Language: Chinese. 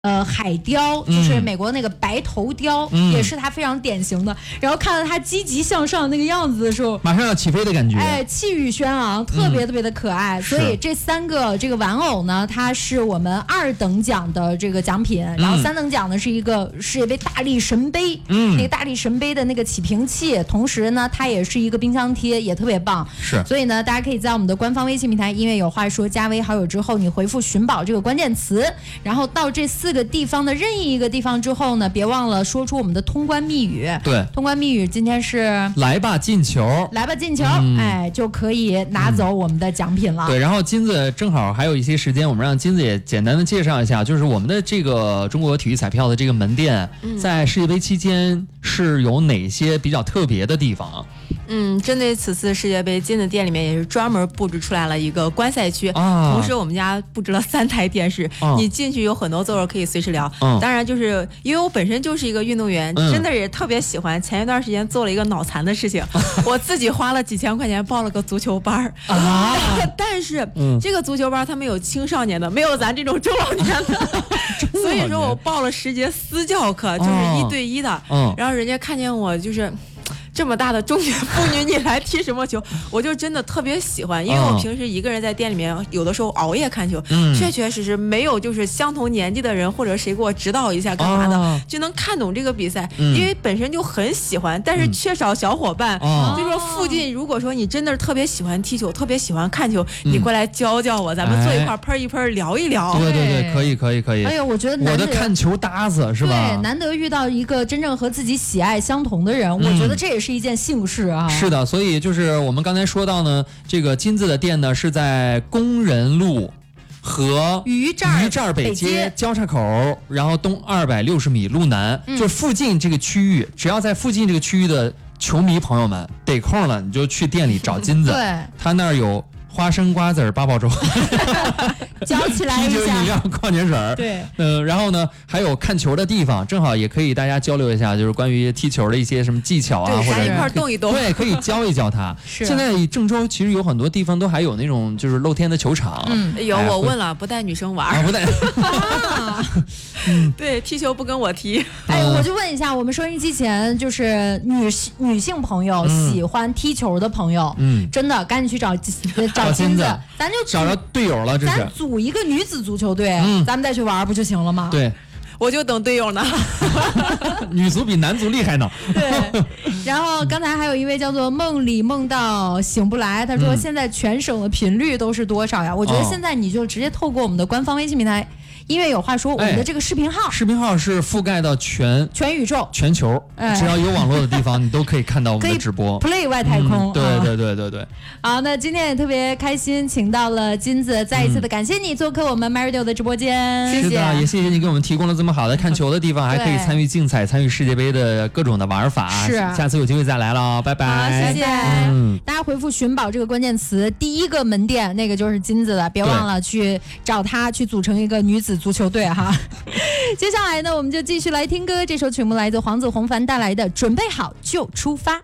海雕，就是美国那个白头雕，也是它非常典型的。然后看到它积极向上的那个样子的时候， 马上要起飞的感觉， 哎，气宇轩昂，特别特别的可爱。所以这3个这个玩偶呢，它是我们2等奖的这个奖品，然后3等奖呢是一个世界杯大力神杯，那个大力神杯的那个起屏器，同时呢它也是一个冰箱贴，也特别棒。 是， 所以呢，大家可以在我们的官方微信平台音乐有话说加微好友之后，你回复寻宝这个关键词，然后到这4个地方的任意一个地方之后呢，别忘了说出我们的通关密语。 对， 通关密语今天是来吧进球， 来吧进球，哎，就可以拿走我们的奖品了。 对，然后金子正好还有一些时间，我们让金子也简单的介绍一下，就是我们的这个中国体育彩票的这个门店，在世界杯期间是有哪些比较特别的地方？ 针对此次世界杯，金子店里面也是专门布置出来了一个观赛区，同时我们家布置了3台电视，你进去有很多座位可以随时聊。当然，就是因为我本身就是一个运动员，真的也特别喜欢。前一段时间做了一个脑残的事情，我自己花了几千块钱报了个足球班但是这个足球班他们有青少年的，没有咱这种中老年的，所以说我报了10节私教课，就是1对1的，然后人家看见我就是。这么大的中年妇女，你来踢什么球？我就真的特别喜欢，因为我平时一个人在店里面，有的时候熬夜看球，确确实实没有就是相同年纪的人或者谁给我指导一下干嘛的，就能看懂这个比赛。因为本身就很喜欢，但是缺少小伙伴。就说附近，如果说你真的是特别喜欢踢球，特别喜欢看球，你过来教教我，咱们坐一块喷一喷，聊一聊。 对对对，可以可以可以。 哎呦，我觉得我的看球搭子是吧？ 对，难得遇到一个真正和自己喜爱相同的人，我觉得这也是一件幸事啊。 是的，所以就是我们刚才说到呢，这个金子的店呢是在工人路和鱼寨北街交叉口，然后东260米路南，就附近这个区域，只要在附近这个区域的球迷朋友们得空了，你就去店里找金子， 对， 他那儿有花生瓜子八宝粥， 搅起来一下， 啤酒饮料、矿泉水， 对， 然后呢，还有看球的地方，正好也可以大家交流一下，就是关于踢球的一些什么技巧啊，或者一块动一动， 对，可以教一教他。现在郑州其实有很多地方都还有那种就是露天的球场， 有，我问了，不带女生玩， 不带。 对，踢球不跟我踢。 哎，我就问一下，我们收音机前就是女性朋友喜欢踢球的朋友，真的赶紧去找金子，咱就找着队友了， 咱组一个女子足球队，咱们再去玩不就行了吗？ 对， 我就等队友呢。 女足比男足厉害呢。 对，然后刚才还有一位叫做梦里梦到醒不来，他说现在全省的频率都是多少呀？我觉得现在你就直接透过我们的官方微信平台音乐有话说，我们的这个视频号是覆盖到全宇宙、 全球，只要有网络的地方，你都可以看到我们的直播。 Play 外太空， 对对对对对。 好，那今天也特别开心，请到了金子，再一次的感谢你做客我们 MyRadio 的直播间， 谢谢。是的，也谢谢你给我们提供了这么好的看球的地方，还可以参与竞彩、参与世界杯的各种的玩法。 是， 下次有机会再来了，拜拜。 好，谢谢。大家回复寻宝这个关键词，第一个门店那个就是金子的，别忘了去找他去组成一个女子足球队哈。接下来呢，我们就继续来听歌，这首曲目来自黄子弘凡带来的《准备好就出发》。